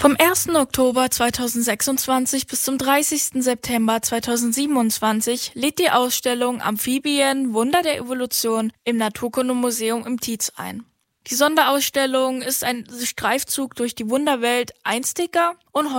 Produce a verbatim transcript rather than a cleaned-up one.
Vom ersten Oktober zweitausendsechsundzwanzig bis zum dreißigsten September zweitausendsiebenundzwanzig lädt die Ausstellung Amphibien – Wunder der Evolution im Naturkundemuseum im Tietz ein. Die Sonderausstellung ist ein Streifzug durch die Wunderwelt einstiger und